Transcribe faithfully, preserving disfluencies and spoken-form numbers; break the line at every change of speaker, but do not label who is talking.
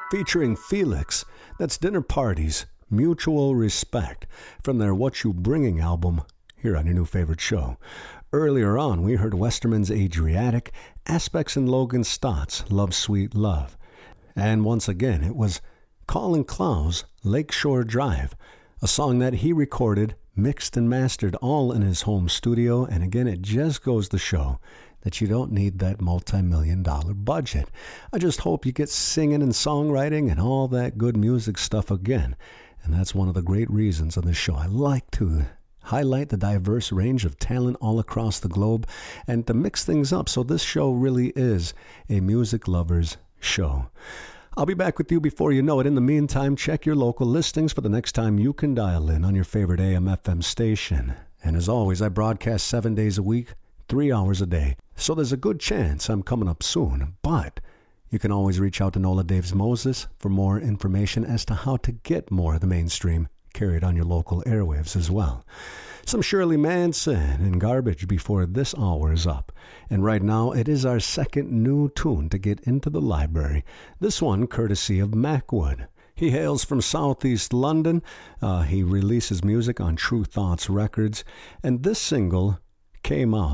featuring Felix. That's Dinner Parties, Mutual Respect, from their What You Bringing album, here on your new favorite show. Earlier on, we heard Westerman's Adriatic, Aspects and Logan Stott's Love Sweet Love. And once again, it was Colin Clowes' Lakeshore Drive, a song that he recorded, mixed and mastered all in his home studio. And again, it just goes to show that you don't need that multi-million dollar budget. I just hope you get singing and songwriting and all that good music stuff again. And that's one of the great reasons of this show. I like to highlight the diverse range of talent all across the globe and to mix things up. So this show really is a music lover's show. I'll be back with you before you know it. In the meantime, check your local listings for the next time you can dial in on your favorite A M F M station. And as always, I broadcast seven days a week, three hours a day. So there's a good chance I'm coming up soon. But you can always reach out to Nola Daves Moses for more information as to how to get more of the mainstream carried on your local airwaves as well. Some Shirley Manson and Garbage before this hour is up. And right now, it is our second new tune to get into the library. This one courtesy of Macwood. He hails from Southeast London. Uh, he releases music on True Thoughts Records. And this single came out